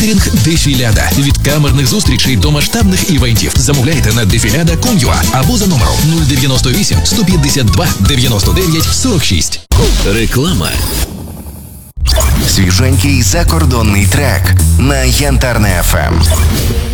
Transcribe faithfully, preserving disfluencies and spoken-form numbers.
Кетерінг Дефіляда. Від камерних зустрічей до масштабних івентів. Замовляйте на дефіляда крапка ком крапка ю а або за номером нуль дев'яносто вісім сто п'ятдесят два дев'яносто дев'ять сорок шість. Реклама. Свіженький закордонний трек на Янтарне еф ем.